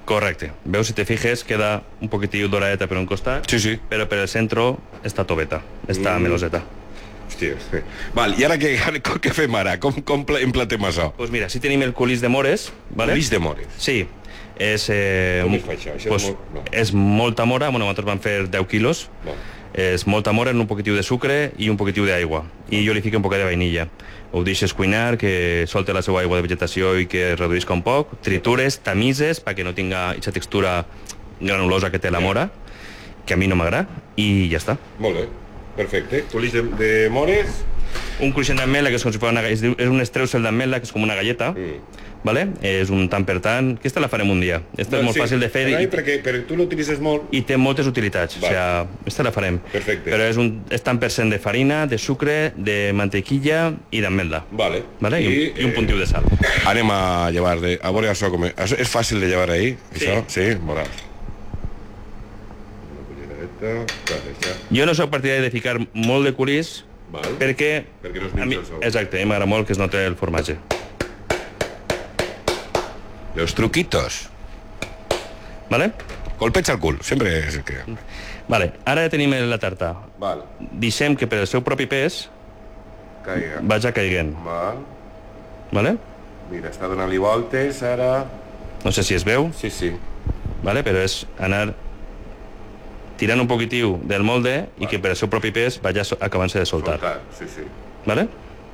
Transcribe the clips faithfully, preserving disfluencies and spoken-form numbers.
Correcte. Veus, si te fijes, queda un poquitiu doradeta per un costat, Sí, sí. però per el centre està toveta, està mm. meloseta. Hòstia, sí. Val, i ara què, què fem ara? Com, com emplatem això? Doncs pues mira, si tenim el culís de mores, ¿vale? Culís de mores? Sí. És, eh, Com es fa això? Això pues, és, molt... no. és molta mora, bueno, nosaltres vam fer deu quilos, no. És molta mora en un poquitiu de sucre i un poquitiu d'aigua, i jo li fico un poc de vainilla. Ho deixes cuinar, que solte la seva aigua de vegetació i que es reduïsca un poc, tritures, tamises, perquè no tinga aquesta textura granulosa que té la mora, que a mi no m'agrada, i ja està. Molt bé, perfecte. Culís de, de mores... Un cruixent d'ametla, que és com si fos una, és un estreusel d'ametla, que és com una galleta, mm. ¿vale? És un tant per tant. Aquesta la farem un dia. Aquesta no, és molt sí. fàcil de fer. Ai, I, perquè, perquè tu l'utilitzes molt. I té moltes utilitats. Val. O sigui, aquesta la farem. Perfecte. Però és un és tant per cent de farina, de sucre, de mantequilla i d'ametla. Vale. Vale? I, I, un, i un puntiu de sal. Anem a llevar de... A veure això com és. Això és fàcil de llevar ahir? Sí. Això? Sí, moral. Jo no soc partidari de ficar molt de culís, val. perquè... Perquè no es minxa el sol. Exacte, a mi m'agrada molt que es noti el formatge. Los truquitos. Vale? Colpeig al cul, sempre és el que... Vale, ara ja tenim la tarta. Val. Deixem que per el seu propi pes Caiga. vaja caiguent. Val. Vale? Mira, està donant-li voltes, ara... No sé si es veu, Sí, sí. vale? Però és anar tirant un poquitiu del molde i que per el seu propi pes vaja acabant-se de soltar. Soltar, sí, sí. Vale?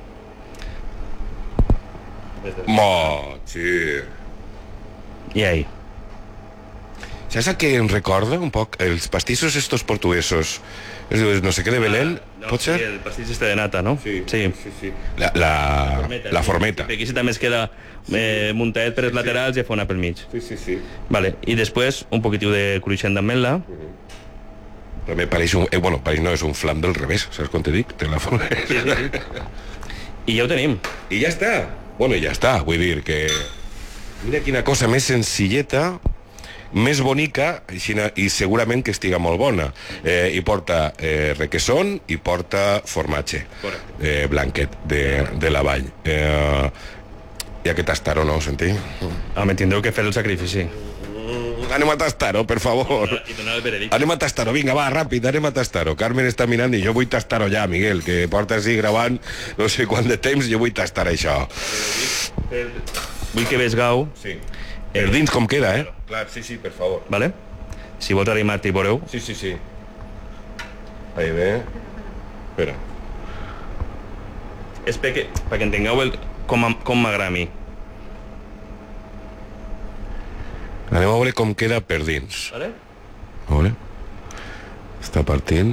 Mo, sí. I ahí. Saps el que em recorda un poc? Els pastissos estos portuguesos. Es diu, no sé què de Belén, no, pot ser? Sí, el pastís este de nata, no? Sí, sí. sí, sí. La, la, formeta, la sí. formeta. Aquí sí també es queda eh, muntadet per els Sí, sí. laterals i a fona pel mig. Sí, sí, sí. Vale, i després un poquitiu de cruixent d'ametla. També pareix un... Eh, bueno, pareix no, és un flam del revés, saps com te dic? Té la forma... Sí, sí, sí. I ja ho tenim. I ja està. Bueno, ja està, vull dir que... Mira quina cosa més senzilleta, més bonica, i segurament que estiga molt bona. Eh, I porta eh, requesón i porta formatge. Eh, blanquet de, de la vall. Eh, I aquest tastar-ho, no ho sentim? Home, tindreu que fer el sacrifici. Anem a tastar-ho, per favor. I donar el veredicte. Anem a tastar-ho, vinga, va, ràpid, anem a tastar-ho. Carmen està mirant i jo vull tastar-ho ja, Miguel, que porta així gravant no sé quant de temps, jo vull tastar això. Vull que vegeu... Sí. Per dins com queda, eh? Clar, sí, sí, per favor. Vale? Si vols arrimar-te i veureu. Sí, sí, sí. Ahí ve. Espera. És perquè, perquè entengueu el, com, com m'agrada a mi. Anem a veure com queda per dins. Vale? A veure. Està partint.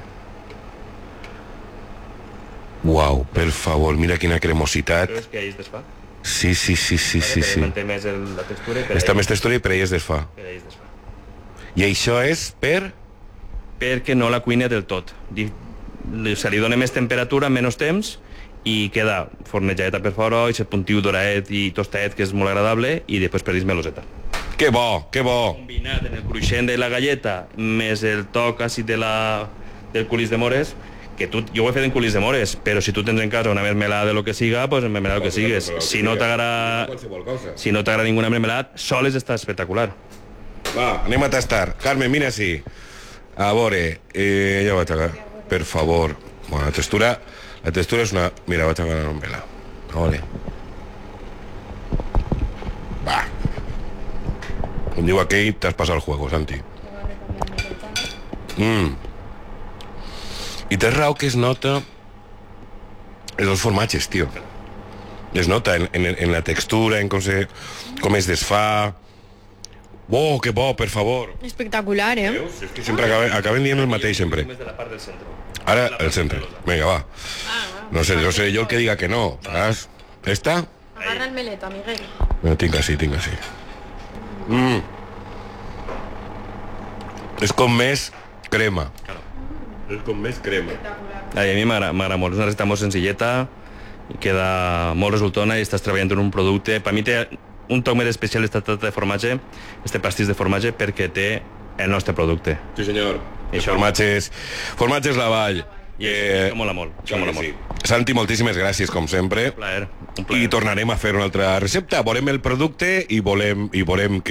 Uau, per favor, mira quina cremositat. Creus que ahir es desfà? Sí, sí, sí, sí, Vale, sí, però sí. manté més el, la textura i per Està ahí- més textura i per ell es desfà. per ahí es desfà. I això és per... Perquè no la cuina del tot. Di- Se li dona més temperatura, menys temps, i queda fornejadeta per fora, i set puntiu doradet i tostadet, que és molt agradable, i després per dins meloseta. Que bo, que bo. Combinat en el cruixent de la galleta més el toc àcid de la, del culís de mores, que tu, jo ho he fet en culís de mores, però si tu tens en casa una mermelada de lo que siga, pues mermelada lo que sigues. Si no t'agrada si no t'agrada ninguna mermelada, soles està espectacular. Va, anem a tastar. Carmen, mira així. A veure, eh, ja vaig a... Per favor. Bueno, la textura... La textura és una... Mira, vaig a agarrar una vela. A veure. Va. Com diu aquell, t'has passat el juego, Santi. Mm. I té raó que es nota els dos formatges, tio. Es nota en, en, en la textura, en com, se, com es desfà. Oh, que bo, per favor. Espectacular, eh? Veus? És que sempre acaben, acaben dient el mateix, sempre. Més de la part del centre. Ara, el centre. Vinga, va. No sé, no sé jo el que diga que no, saps? Esta? Agarra el meleta, Miguel. No, tinc així, tinc així. Mm. És com més crema. És com més crema. Ai, a mi m'agrada molt, és una receta molt senzilleta, i queda molt resultona i estàs treballant en un producte. Per mi té un toc més especial esta tarta de formatge, este pastís de formatge, perquè té el nostre producte. Sí, senyor. I això- Formatges, formatges la vall. I eh, això mola molt, això mola molt. Sí. Santi, moltíssimes gràcies, com sempre. Un plaer, un I plaer. tornarem a fer una altra recepta. Volem el producte i volem, i volem que